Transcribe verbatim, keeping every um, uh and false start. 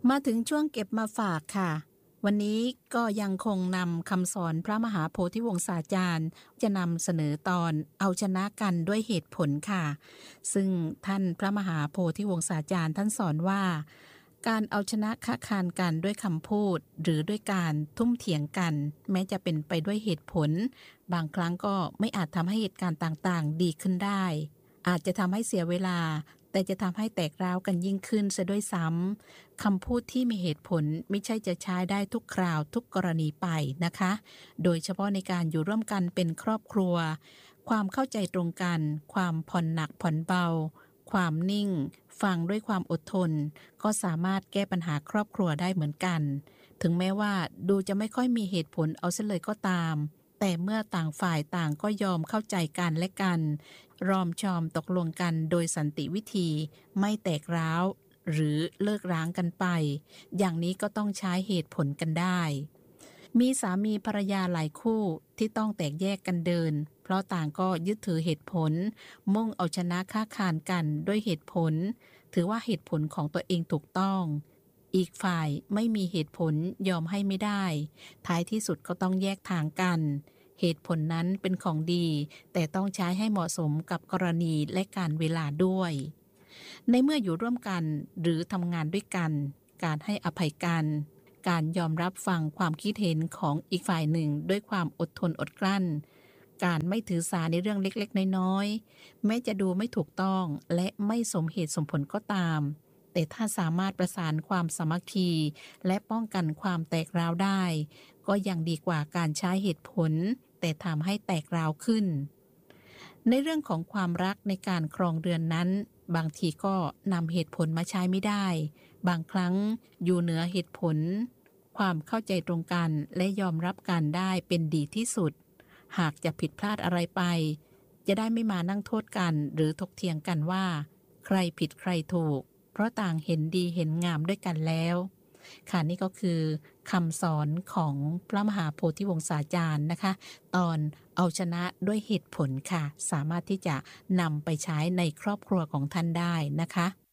มาถึงช่วงเก็บมาฝากค่ะวันนี้ก็ยังคงนำคำสอนพระมหาโพธิวงศาจารย์จะนำเสนอตอนเอาชนะกันด้วยเหตุผลค่ะซึ่งท่านพระมหาโพธิวงศาจารย์ท่านสอนว่าการเอาชนะค้าคานกันด้วยคำพูดหรือด้วยการทุ่มเถียงกันแม้จะเป็นไปด้วยเหตุผลบางครั้งก็ไม่อาจทำให้เหตุการณ์ต่างๆดีขึ้นได้อาจจะทำให้เสียเวลาแต่จะทำให้แตกร้าวกันยิ่งขึ้นซะด้วยซ้ำคำพูดที่มีเหตุผลไม่ใช่จะใช้ได้ทุกคราวทุกกรณีไปนะคะโดยเฉพาะในการอยู่ร่วมกันเป็นครอบครัวความเข้าใจตรงกันความผ่อนหนักผ่อนเบาความนิ่งฟังด้วยความอดทนก็สามารถแก้ปัญหาครอบครัวได้เหมือนกันถึงแม้ว่าดูจะไม่ค่อยมีเหตุผลเอาซะเลยก็ตามแต่เมื่อต่างฝ่ายต่างก็ยอมเข้าใจกันและกันรอมชอมตกลงกันโดยสันติวิธีไม่แตกร้าวหรือเลิกร้างกันไปอย่างนี้ก็ต้องใช้เหตุผลกันได้มีสามีภรรยาหลายคู่ที่ต้องแตกแยกกันเดินเพราะต่างก็ยึดถือเหตุผลมุ่งเอาชนะค้าคานกันด้วยเหตุผลถือว่าเหตุผลของตัวเองถูกต้องอีกฝ่ายไม่มีเหตุผลยอมให้ไม่ได้ท้ายที่สุดก็ต้องแยกทางกันเหตุผลนั้นเป็นของดีแต่ต้องใช้ให้เหมาะสมกับกรณีและการเวลาด้วยในเมื่ออยู่ร่วมกันหรือทำงานด้วยกันการให้อภัยกันการยอมรับฟังความคิดเห็นของอีกฝ่ายหนึ่งด้วยความอดทนอดกลั้นการไม่ถือสาในเรื่องเล็กๆน้อยๆแม้จะดูไม่ถูกต้องและไม่สมเหตุสมผลก็ตามแต่ถ้าสามารถประสานความสามัคคีและป้องกันความแตกร้าวได้ก็ยังดีกว่าการใช้เหตุผลแต่ทำให้แตกร้าวขึ้นในเรื่องของความรักในการครองเรือนนั้นบางทีก็นำเหตุผลมาใช้ไม่ได้บางครั้งอยู่เหนือเหตุผลความเข้าใจตรงกันและยอมรับกันได้เป็นดีที่สุดหากจะผิดพลาดอะไรไปจะได้ไม่มานั่งโทษกันหรือถกเถียงกันว่าใครผิดใครถูกเพราะต่างเห็นดีเห็นงามด้วยกันแล้วค่ะนี่ก็คือคำสอนของพระมหาโพธิวงศาจารย์นะคะตอนเอาชนะด้วยเหตุผลค่ะสามารถที่จะนำไปใช้ในครอบครัวของท่านได้นะคะ